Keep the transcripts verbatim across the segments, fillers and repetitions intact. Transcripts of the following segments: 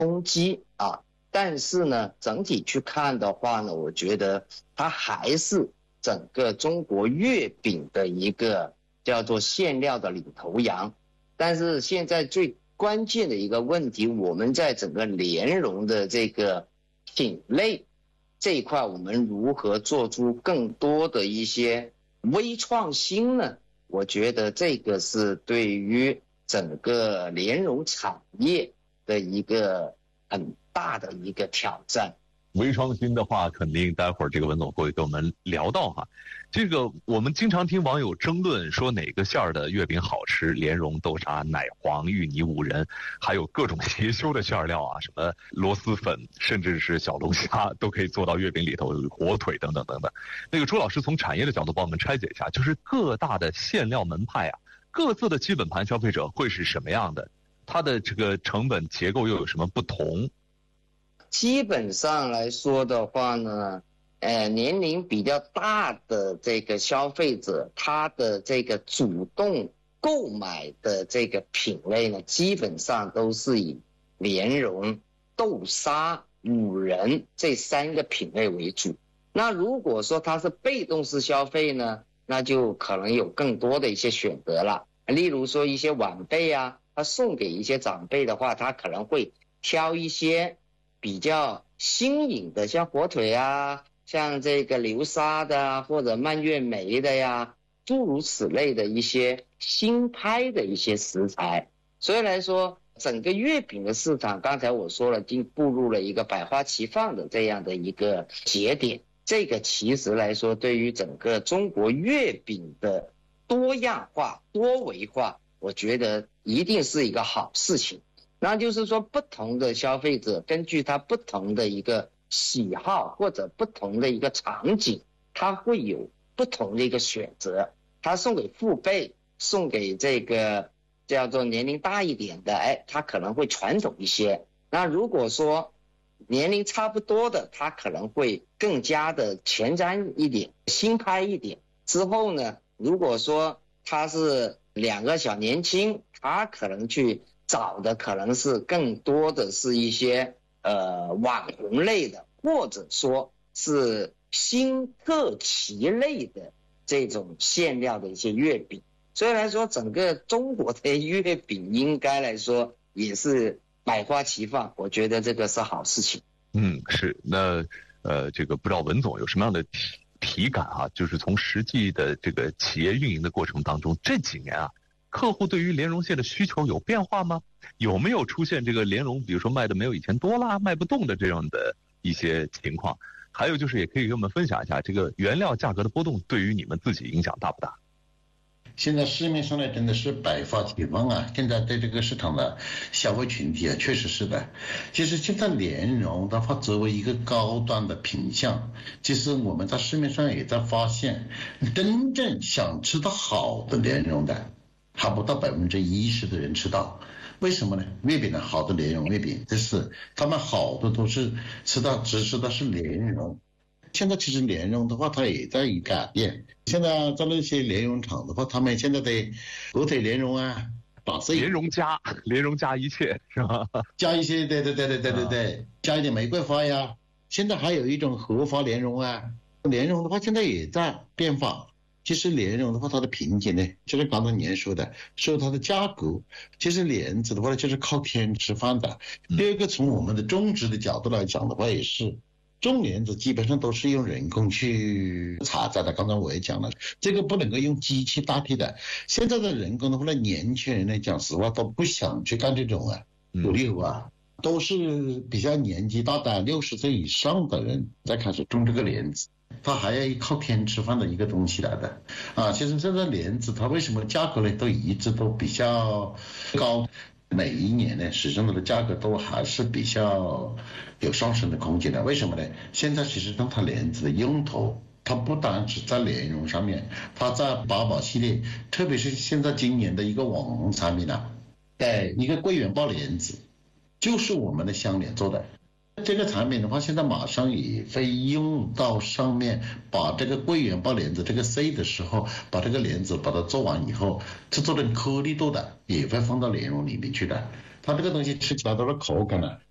冲击啊。但是呢，整体去看的话呢，我觉得它还是整个中国月饼的一个叫做馅料的领头羊。但是现在最关键的一个问题，我们在整个莲蓉的这个品类这一块，我们如何做出更多的一些微创新呢？我觉得这个是对于整个莲蓉产业的一个很大的一个挑战。 微创新的话，肯定待会儿这个文总会跟我们聊到哈。这个我们经常听网友争论说哪个馅儿的月饼好吃，莲蓉、豆沙、奶黄、芋泥、五仁，还有各种邪修的馅料啊，什么螺蛳粉，甚至是小龙虾都可以做到月饼里头，火腿等等等等。那个朱老师从产业的角度帮我们拆解一下，就是各大的馅料门派啊，各自的基本盘消费者会是什么样的？它的这个成本结构又有什么不同？ 基本上来说的话呢，呃，年龄比较大的这个消费者，他的这个主动购买的这个品类呢，基本上都是以莲蓉、豆沙、五仁这三个品类为主。那如果说他是被动式消费呢，那就可能有更多的一些选择了。例如说一些晚辈啊，他送给一些长辈的话，他可能会挑一些比较新颖的，像火腿啊，像这个流沙的啊，或者蔓越莓的呀，诸如此类的一些新拍的一些食材。所以来说，整个月饼的市场，刚才我说了，已经步入了一个百花齐放的这样的一个节点。这个其实来说，对于整个中国月饼的多样化、多维化，我觉得一定是一个好事情。那就是说，不同的消费者根据他不同的一个喜好或者不同的一个场景，他会有不同的一个选择。他送给父辈，送给这个叫做年龄大一点的，哎，他可能会传统一些。那如果说年龄差不多的，他可能会更加的前瞻一点，新拍一点。之后呢，如果说他是两个小年轻，他可能去找的可能是更多的是一些呃网红类的，或者说是新特奇类的这种馅料的一些月饼。所以来说，整个中国的月饼应该来说也是百花齐放，我觉得这个是好事情。 嗯，是。那呃，这个不知道文总有什么样的体体感啊？就是从实际的这个企业运营的过程当中，这几年啊，客户对于莲蓉馅的需求有变化吗？有没有出现这个莲蓉，比如说卖的没有以前多啦，卖不动的这样的一些情况？还有就是，也可以给我们分享一下，这个原料价格的波动对于你们自己影响大不大？ 现在市面上呢真的是百花齐放啊！现在对这个市场的消费群体啊，确实是的。其实现在莲蓉的话，作为一个高端的品项，其实我们在市面上也在发现，真正想吃到好的莲蓉的，还不到百分之一十的人吃到。为什么呢？月饼的好的莲蓉月饼，就是他们好的都是吃到只吃的是莲蓉。现在其实莲蓉的话，它也在改变。现在在那些莲蓉厂的话，他们现在的火腿莲蓉啊，打碎莲蓉加莲蓉加一切是吧？ 加一些，对对对对对对对，啊、加一点玫瑰花呀。现在还有一种荷花莲蓉啊，莲蓉的话现在也在变化。其实莲蓉的话，它的瓶颈呢，就是刚才您说的，说它的价格。其实莲子的话，就是靠天吃饭的。第二个，从我们的种植的角度来讲的话，也是。种莲子基本上都是用人工去采摘的，刚才我也讲了，这个不能够用机器代替的。现在的人工的话呢，年轻人呢，讲实话都不想去干这种啊，苦力活啊，都是比较年纪大的六十岁以上的人在开始种这个莲子，它还要靠天吃饭的一个东西来的啊。其实现在莲子它为什么价格呢都一直都比较高？每一年呢，始终它的价格都还是比较有上升的空间的。为什么呢？现在其实当它莲子的用途，它不单是在莲蓉上面，它在八宝系列，特别是现在今年的一个网红产品啊，哎，一个桂圆爆莲子，就是我们的香莲做的。这个产品的话，现在马上也会用到上面，把这个桂圆爆莲子这个 C 的时候，把这个莲子把它做完以后，是做成颗粒度的，也会放到莲蓉里面去的。它这个东西吃起来都是口感啊，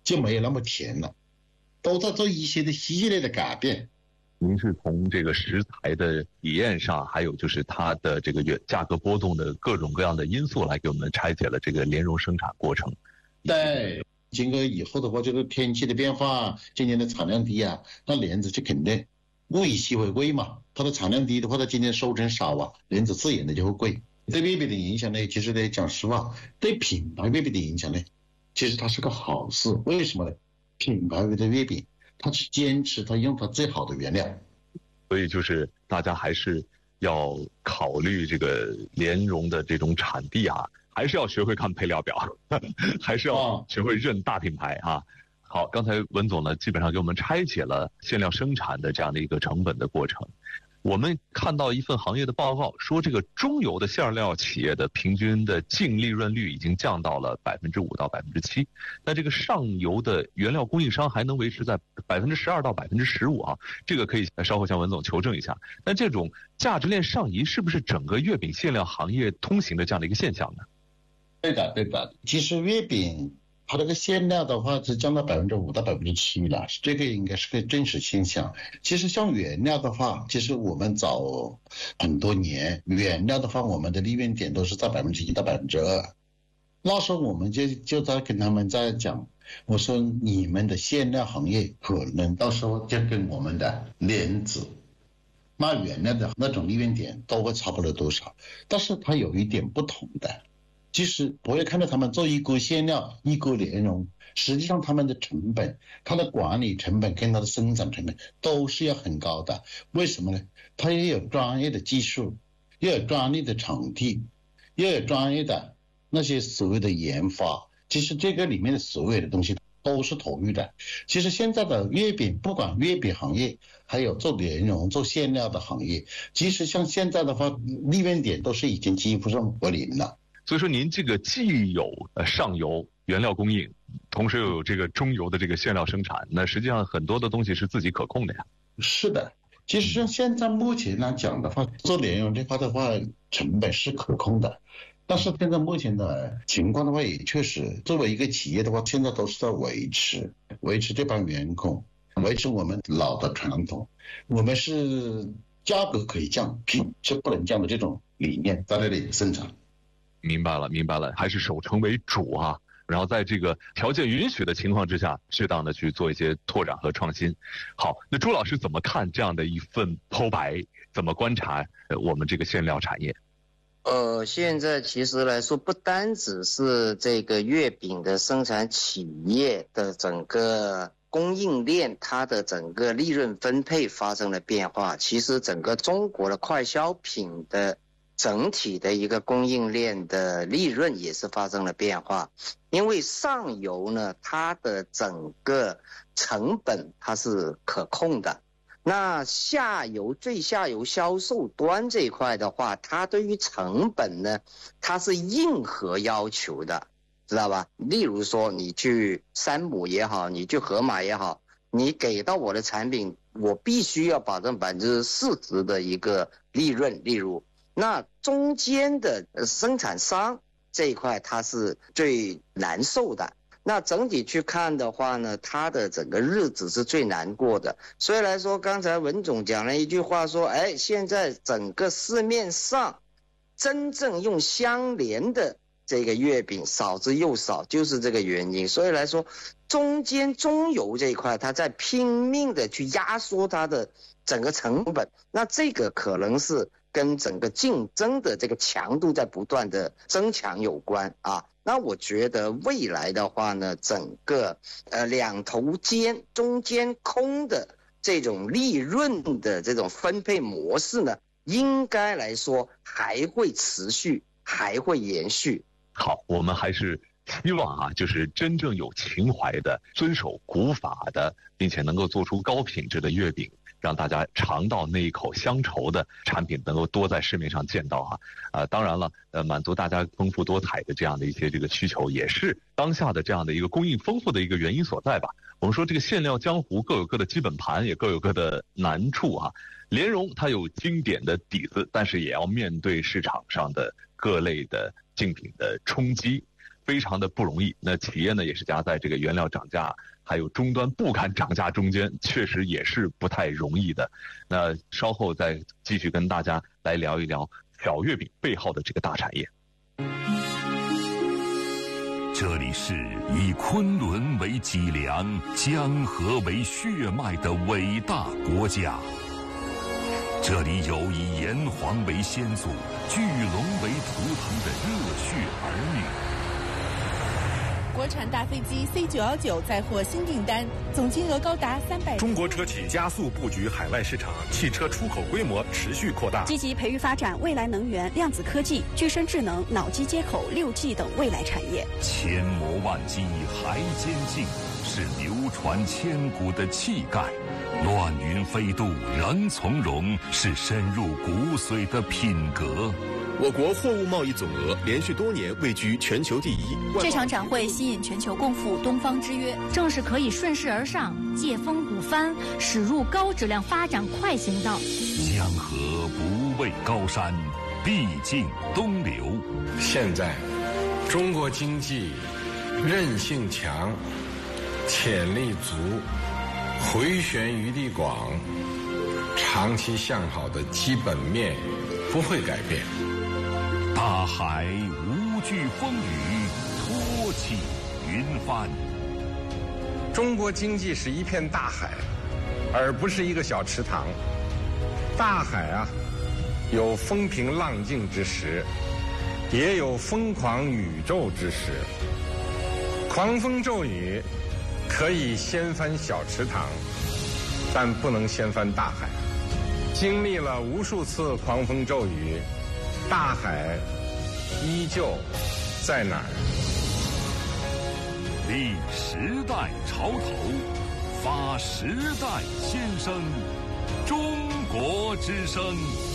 就没有那么甜了，都在做一些的系列的改变。 您是从这个食材的体验上，还有就是它的这个原价格波动的各种各样的因素来给我们拆解了这个莲蓉生产过程。 对，经过以后的话，这个天气的变化，今年的产量低啊，那莲子就肯定物以稀为贵嘛。它的产量低的话，它今年收成少啊，莲子自然的就会贵。对月饼的影响呢，其实呢，讲实话，对品牌月饼的影响呢，其实它是个好事。为什么呢？品牌的月饼，它是坚持它用它最好的原料， 所以就是大家还是要考虑这个莲蓉的这种产地啊，还是要学会看配料表，还是要学会认大品牌啊。好，刚才文总呢，基本上给我们拆解了馅料生产的这样的一个成本的过程。我们看到一份行业的报告说，这个中游的馅料企业的平均的净利润率已经降到了百分之五到百分之七，那这个上游的原料供应商还能维持在百分之十二到百分之十五啊，这个可以稍后向文总求证一下。那这种价值链上移是不是整个月饼馅料行业通行的这样的一个现象呢？ 对的，对的。其实月饼它这个馅料的话是降到百分之五到百分之七了，这个应该是个真实现象。其实像原料的话，其实我们早很多年原料的话，我们的利润点都是在百分之一到百分之二。那时候我们就就在跟他们在讲，我说你们的馅料行业可能到时候就跟我们的莲子卖原料的那种利润点都会差不了多少，但是它有一点不同的。其实我也看到他们做一锅馅料一锅莲蓉，实际上他们的成本，它的管理成本跟它的生产成本都是要很高的。为什么呢？它也有专业的技术，也有专业的场地，也有专业的那些所谓的研发。其实这个里面的所有的东西都是投入的。其实现在的月饼，不管月饼行业还有做莲蓉做馅料的行业，其实像现在的话利润点都是已经几乎上为零了。 所以说您这个既有呃上游原料供应，同时又有这个中游的这个馅料生产，那实际上很多的东西是自己可控的呀。 是的，其实像现在目前来讲的话，做莲蓉这块的话成本是可控的，但是现在目前的情况的话也确实，作为一个企业的话，现在都是在维持维持这帮员工，维持我们老的传统，我们是价格可以降，品是不能降的这种理念在这里生产。 明白了，明白了，还是守成为主啊。然后在这个条件允许的情况之下，适当的去做一些拓展和创新。好，那朱老师怎么看这样的一份剖白？怎么观察我们这个馅料产业？ 呃，现在其实来说，不单只是这个月饼的生产企业的整个供应链，它的整个利润分配发生了变化，其实整个中国的快消品的整体的一个供应链的利润也是发生了变化。因为上游呢，它的整个成本它是可控的，那下游最下游销售端这一块的话，它对于成本呢，它是硬核要求的，知道吧？例如说你去山姆也好，你去盒马也好，你给到我的产品，我必须要保证百分之四十的一个利润。例如那中间的生产商这一块它是最难受的，那整体去看的话呢，它的整个日子是最难过的。所以来说，刚才文总讲了一句话说，哎，现在整个市面上真正用相连的这个月饼少之又少，就是这个原因。所以来说，中间中游这一块它在拼命的去压缩它的整个成本，那这个可能是跟整个竞争的这个强度在不断的增强有关啊。那我觉得未来的话呢，整个呃两头尖中间空的这种利润的这种分配模式呢，应该来说还会持续，还会延续。 好，我们还是希望啊，就是真正有情怀的、遵守古法的，并且能够做出高品质的月饼，让大家尝到那一口乡愁的产品能够多在市面上见到啊。呃，当然了，呃，满足大家丰富多彩的这样的一些这个需求，也是当下的这样的一个供应丰富的一个原因所在吧。我们说这个馅料江湖各有各的基本盘，也各有各的难处啊。莲蓉它有经典的底子，但是也要面对市场上的各类的竞品的冲击。 非常的不容易。那企业呢也是夹在这个原料涨价还有终端不敢涨价中间，确实也是不太容易的。那稍后再继续跟大家来聊一聊小月饼背后的这个大产业。 这里是以昆仑为脊梁、江河为血脉的伟大国家。这里有以炎黄为先祖、巨龙为图腾的热血儿女。 国产大飞机 C 九一九再获新订单，总金额高达三百。 中国车企加速布局海外市场，汽车出口规模持续扩大， 积极培育发展未来能源、量子科技、具身智能、脑机接口、六 G 等未来产业。 千磨万击还坚劲，是流传千古的气概；乱云飞渡仍从容，是深入骨髓的品格。 我国货物贸易总额连续多年位居全球第一。 这场展会吸引全球共赴东方之约， 正是可以顺势而上，借风鼓帆，驶入高质量发展快行道。 江河不畏高山，必经东流。 现在，中国经济韧性强，潜力足，回旋余地广，长期向好的基本面不会改变。 大海无惧风雨，托起云帆。 中国经济是一片大海，而不是一个小池塘。大海啊，有风平浪静之时，也有疯狂宇宙之时。狂风骤雨可以掀翻小池塘，但不能掀翻大海。经历了无数次狂风骤雨，大海依旧在哪儿？ 立时代潮头，发时代先声，中国之声。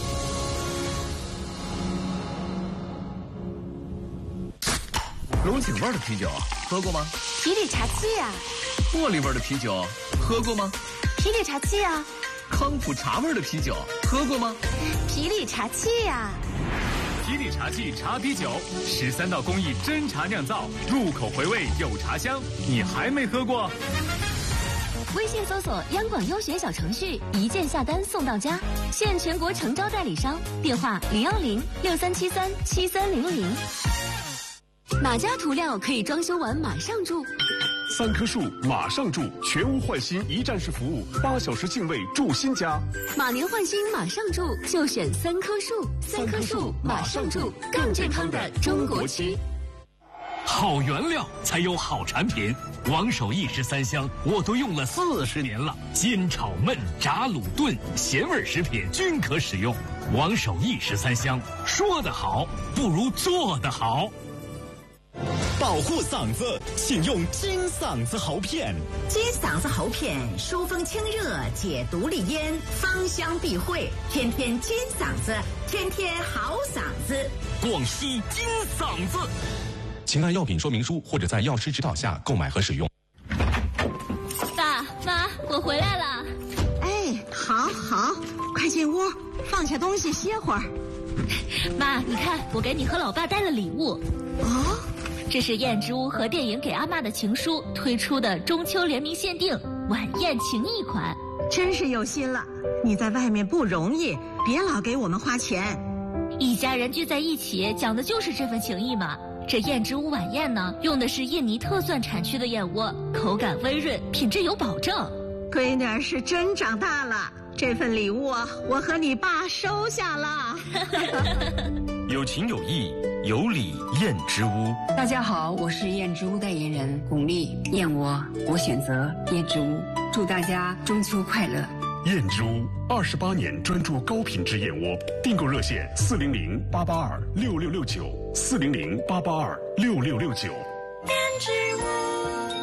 龙井味的啤酒喝过吗？ 皮里茶气呀。 茉莉味的啤酒喝过吗？ 皮里茶气呀。 康普茶味的啤酒喝过吗？ 皮里茶气呀。 皮里茶气茶啤酒，十三道工艺真茶酿造，入口回味有茶香。你还没喝过？ 微信搜索央广优选小程序，一键下单送到家，现全国诚招代理商，电话零幺零六三七三七三零零。哪家涂料可以装修完马上住？ 三棵树马上住，全屋换新一站式服务，八小时净位住新家。 马年换新马上住，就选三棵树。三棵树马上住，更健康的中国区。 好原料才有好产品，王守义十三香我都用了四十年了，煎炒焖炸卤炖咸味食品均可使用。王守义十三香，说得好不如做得好。 保护嗓子，请用金嗓子喉片。 金嗓子喉片疏风清热，解毒利咽，芳香避秽，天天金嗓子，天天好嗓子。 广西金嗓子，请按药品说明书或者在药师指导下购买和使用。 爸妈，我回来了。 哎，好好，快进屋，放下东西歇会儿。 妈，你看，我给你和老爸带了礼物。 哦。 这是燕之屋和电影给阿嬷的情书推出的中秋联名限定晚宴情谊款， 真是有心了。你在外面不容易，别老给我们花钱。 一家人聚在一起，讲的就是这份情谊嘛。这燕之屋晚宴呢，用的是印尼特蒜产区的燕窝，口感温润，品质有保证。 闺女儿是真长大了，这份礼物我和你爸收下了。 有情有义，有礼燕之屋。 大家好，我是燕之屋代言人巩俐，燕窝我选择燕之屋，祝大家中秋快乐。 燕之屋二十八年专注高品质燕窝，订购热线四零零八八二六六六九四零零八八二六六六九。 燕之屋。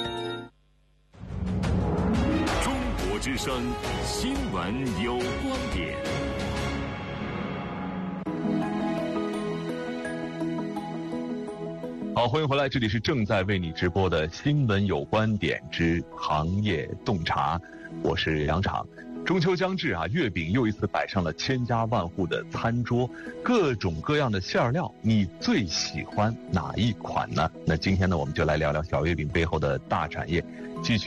中国之声新闻有观点。 好，欢迎回来，这里是正在为你直播的新闻有观点之行业洞察，我是杨昶。 中秋将至啊，月饼又一次摆上了千家万户的餐桌，各种各样的馅料，你最喜欢哪一款呢？那今天呢，我们就来聊聊小月饼背后的大产业，继续。